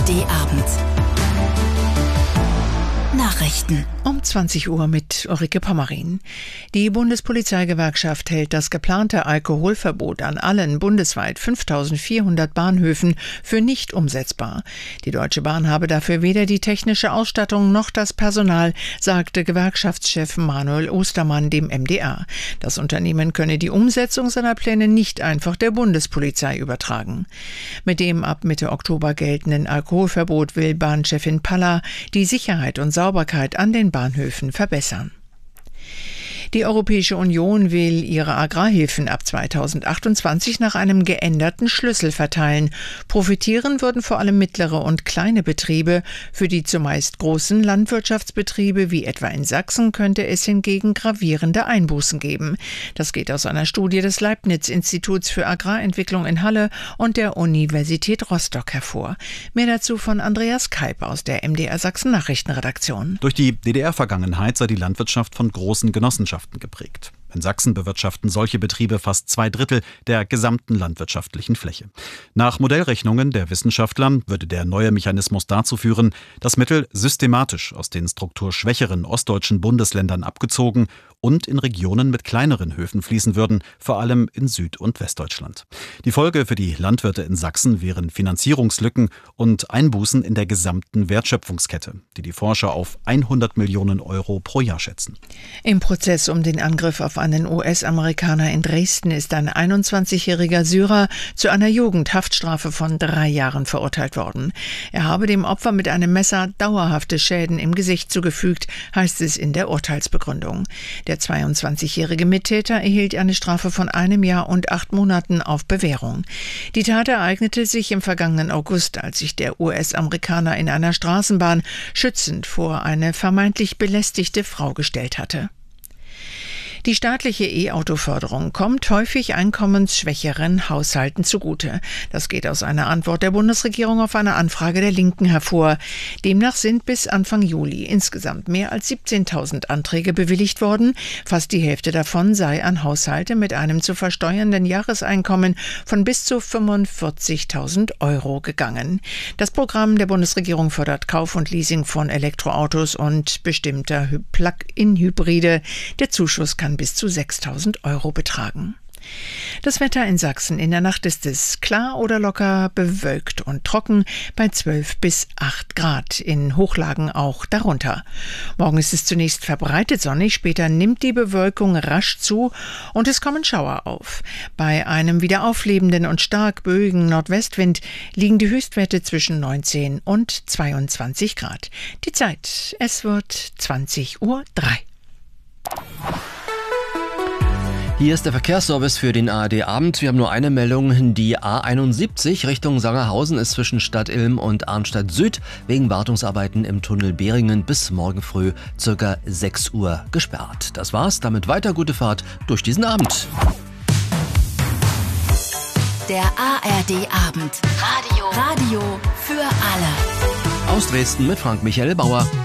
ARD-Abend. Nachrichten. Um 20 Uhr mit Ulrike Pommerin. Die Bundespolizeigewerkschaft hält das geplante Alkoholverbot an allen bundesweit 5.400 Bahnhöfen für nicht umsetzbar. Die Deutsche Bahn habe dafür weder die technische Ausstattung noch das Personal, sagte Gewerkschaftschef Manuel Ostermann dem MDR. Das Unternehmen könne die Umsetzung seiner Pläne nicht einfach der Bundespolizei übertragen. Mit dem ab Mitte Oktober geltenden Alkoholverbot will Bahnchefin Palla die Sicherheit und Sauberkeit an den Bahnhöfen verbessern. Die Europäische Union will ihre Agrarhilfen ab 2028 nach einem geänderten Schlüssel verteilen. Profitieren würden vor allem mittlere und kleine Betriebe. Für die zumeist großen Landwirtschaftsbetriebe, wie etwa in Sachsen, könnte es hingegen gravierende Einbußen geben. Das geht aus einer Studie des Leibniz-Instituts für Agrarentwicklung in Halle und der Universität Rostock hervor. Mehr dazu von Andreas Kalb aus der MDR Sachsen Nachrichtenredaktion. Durch die DDR-Vergangenheit sei die Landwirtschaft von großen Genossenschaften geprägt. In Sachsen bewirtschaften solche Betriebe fast 2/3 der gesamten landwirtschaftlichen Fläche. Nach Modellrechnungen der Wissenschaftler würde der neue Mechanismus dazu führen, dass Mittel systematisch aus den strukturschwächeren ostdeutschen Bundesländern abgezogen und in Regionen mit kleineren Höfen fließen würden, vor allem in Süd- und Westdeutschland. Die Folge für die Landwirte in Sachsen wären Finanzierungslücken und Einbußen in der gesamten Wertschöpfungskette, die Forscher auf 100 Millionen Euro pro Jahr schätzen. Im Prozess um den Angriff auf einen US-Amerikaner in Dresden ist ein 21-jähriger Syrer zu einer Jugendhaftstrafe von 3 Jahren verurteilt worden. Er habe dem Opfer mit einem Messer dauerhafte Schäden im Gesicht zugefügt, heißt es in der Urteilsbegründung. Der 22-jährige Mittäter erhielt eine Strafe von 1 Jahr und 8 Monaten auf Bewährung. Die Tat ereignete sich im vergangenen August, als sich der US-Amerikaner in einer Straßenbahn schützend vor eine vermeintlich belästigte Frau gestellt hatte. Die staatliche E-Auto-Förderung kommt häufig einkommensschwächeren Haushalten zugute. Das geht aus einer Antwort der Bundesregierung auf eine Anfrage der Linken hervor. Demnach sind bis Anfang Juli insgesamt mehr als 17.000 Anträge bewilligt worden. Fast die Hälfte davon sei an Haushalte mit einem zu versteuernden Jahreseinkommen von bis zu 45.000 Euro gegangen. Das Programm der Bundesregierung fördert Kauf und Leasing von Elektroautos und bestimmter Plug-in-Hybride. Der Zuschuss kann bis zu 6.000 Euro betragen. Das Wetter in Sachsen: in der Nacht ist es klar oder locker bewölkt und trocken bei 12 bis 8 Grad, in Hochlagen auch darunter. Morgen ist es zunächst verbreitet sonnig, später nimmt die Bewölkung rasch zu und es kommen Schauer auf. Bei einem wieder auflebenden und stark böigen Nordwestwind liegen die Höchstwerte zwischen 19 und 22 Grad. Die Zeit: es wird 20:03 Uhr. Hier ist der Verkehrsservice für den ARD-Abend. Wir haben nur eine Meldung. Die A71 Richtung Sangerhausen ist zwischen Stadt Ilm und Arnstadt Süd wegen Wartungsarbeiten im Tunnel Behringen bis morgen früh ca. 6 Uhr gesperrt. Das war's. Damit weiter gute Fahrt durch diesen Abend. Der ARD-Abend. Radio für alle. Aus Dresden mit Frank Michael Bauer.